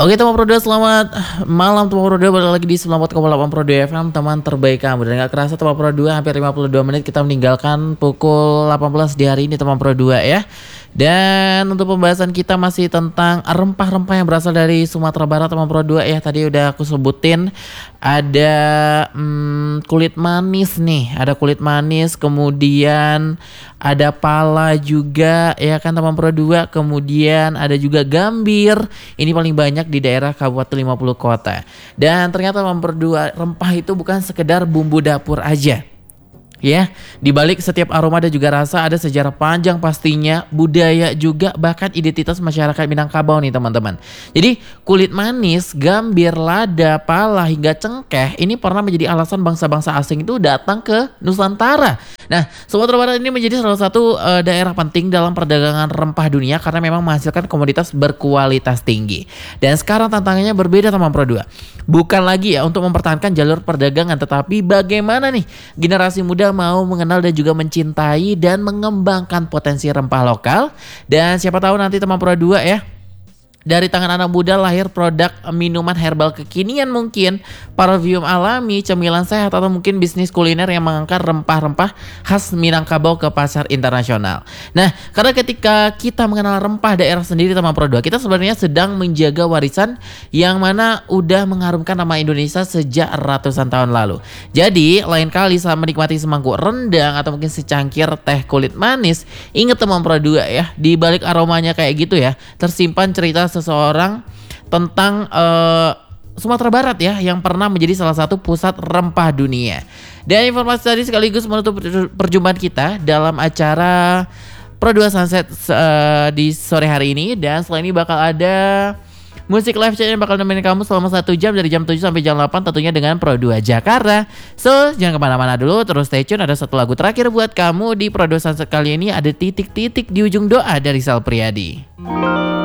Oke teman Pro 2, selamat malam teman Pro 2, balik lagi di 94,8 Pro 2 FM, teman terbaik kamu. Dan gak kerasa teman Pro 2, hampir 52 menit kita meninggalkan pukul 18 di hari ini teman Pro 2 ya. Dan untuk pembahasan kita masih tentang rempah-rempah yang berasal dari Sumatera Barat teman Pro 2 ya. Tadi udah aku sebutin ada kulit manis nih, ada kulit manis, kemudian ada pala juga ya kan teman Pro 2, kemudian ada juga gambir. Ini paling banyak di daerah Kabupaten 50 Kota. Dan ternyata teman Pro 2, rempah itu bukan sekedar bumbu dapur aja. Ya, di balik setiap aroma dan juga rasa ada sejarah panjang pastinya, budaya juga, bahkan identitas masyarakat Minangkabau nih teman-teman. Jadi kulit manis, gambir, lada, pala hingga cengkeh ini pernah menjadi alasan bangsa-bangsa asing itu datang ke Nusantara. Nah, Sumatera Barat ini menjadi salah satu daerah penting dalam perdagangan rempah dunia karena memang menghasilkan komoditas berkualitas tinggi. Dan sekarang tantangannya berbeda teman Pro 2. Bukan lagi ya untuk mempertahankan jalur perdagangan, tetapi bagaimana nih generasi muda mau mengenal dan juga mencintai dan mengembangkan potensi rempah lokal. Dan siapa tahu nanti teman Pro 2 ya, dari tangan anak muda lahir produk minuman herbal kekinian, mungkin parfum alami, cemilan sehat, atau mungkin bisnis kuliner yang mengangkat rempah-rempah khas Minangkabau ke pasar internasional. Nah, karena ketika kita mengenal rempah daerah sendiri teman Pro 2, kita sebenarnya sedang menjaga warisan yang mana udah mengharumkan nama Indonesia sejak ratusan tahun lalu. Jadi, lain kali saat menikmati semangkuk rendang atau mungkin secangkir teh kulit manis, ingat teman Pro 2 ya, di balik aromanya kayak gitu ya, tersimpan cerita seseorang tentang Sumatera Barat ya, yang pernah menjadi salah satu pusat rempah dunia. Dan informasi tadi sekaligus menutup perjumpaan kita dalam acara Pro 2 Sunset di sore hari ini. Dan setelah ini bakal ada musik live chat yang bakal nemenin kamu selama 1 jam dari jam 7 sampai jam 8 tentunya dengan Pro 2 Jakarta. So, jangan kemana-mana dulu, terus stay tune. Ada satu lagu terakhir buat kamu di Pro 2 Sunset kali ini, ada titik-titik di ujung doa dari Sal Priadi.